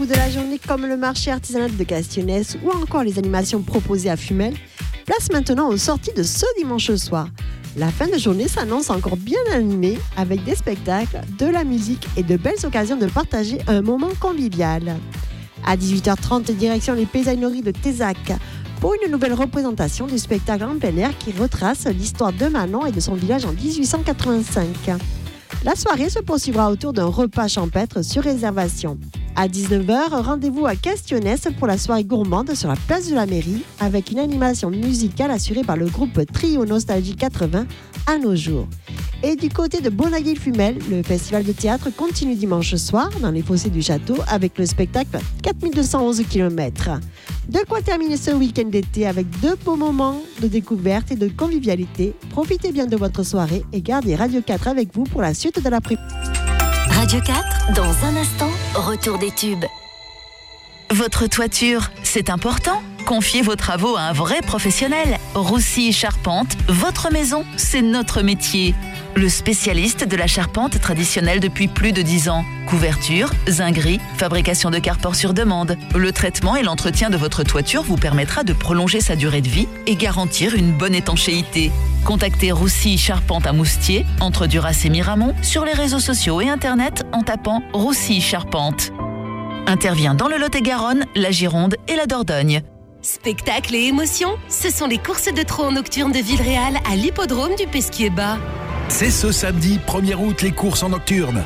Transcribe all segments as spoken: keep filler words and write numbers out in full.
rendez-vous de la journée comme le marché artisanal de Castillonnès ou encore les animations proposées à Fumel, place maintenant aux sorties de ce dimanche soir. La fin de journée s'annonce encore bien animée avec des spectacles, de la musique et de belles occasions de partager un moment convivial. À dix-huit heures trente, direction les paysanneries de Tézac pour une nouvelle représentation du spectacle en plein air qui retrace l'histoire de Manon et de son village en dix-huit cent quatre-vingt-cinq. La soirée se poursuivra autour d'un repas champêtre sur réservation. À dix-neuf heures, rendez-vous à Castillonnès pour la soirée gourmande sur la place de la mairie avec une animation musicale assurée par le groupe Trio Nostalgie quatre-vingts à nos jours. Et du côté de Bonaguil-Fumel, le festival de théâtre continue dimanche soir dans les fossés du château avec le spectacle quatre mille deux cent onze kilomètres. De quoi terminer ce week-end d'été avec deux beaux moments de découverte et de convivialité. Profitez bien de votre soirée et gardez Radio quatre avec vous pour la suite de l'après-midi. Radio quatre, dans un instant, retour des tubes. Votre toiture, c'est important? Confiez vos travaux à un vrai professionnel. Roussy Charpente, votre maison, c'est notre métier. Le spécialiste de la charpente traditionnelle depuis plus de dix ans. Couverture, zinguerie, fabrication de carport sur demande. Le traitement et l'entretien de votre toiture vous permettra de prolonger sa durée de vie et garantir une bonne étanchéité. Contactez Roussy Charpente à Moustier, entre Duras et Miramont, sur les réseaux sociaux et internet en tapant Roussy Charpente. Intervient dans le Lot-et-Garonne, la Gironde et la Dordogne. Spectacle et émotion, ce sont les courses de trot nocturnes de Villeréal à l'hippodrome du Pesquier-Bas. C'est ce samedi premier août, les courses en nocturne.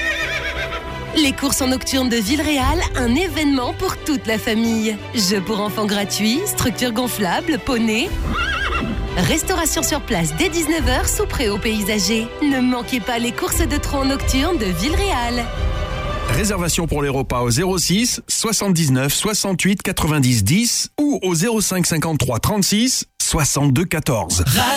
Les courses en nocturne de Villeréal, un événement pour toute la famille. Jeux pour enfants gratuits, structures gonflables, poneys. Restauration sur place dès dix-neuf heures sous préau paysager. Ne manquez pas les courses de trot nocturnes de Villeréal. Réservation pour les repas au zéro six soixante-dix-neuf soixante-huit quatre-vingt-dix dix ou au zéro cinq cinquante-trois trente-six soixante-deux quatorze.